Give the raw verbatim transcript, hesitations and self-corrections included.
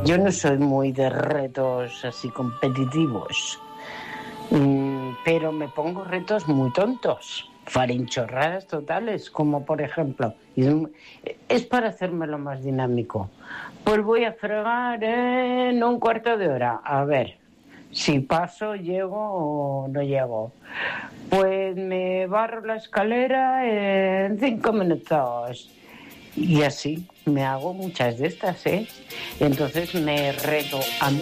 Yo no soy muy de retos así competitivos, mm, pero me pongo retos muy tontos, farinchorradas totales, como por ejemplo, y es, es para hacérmelo más dinámico. Pues voy a fregar en un cuarto de hora, a ver si paso, llego o no llego. Pues me barro la escalera en cinco minutos. Y así me hago muchas de estas, ¿eh? Entonces me reto a mí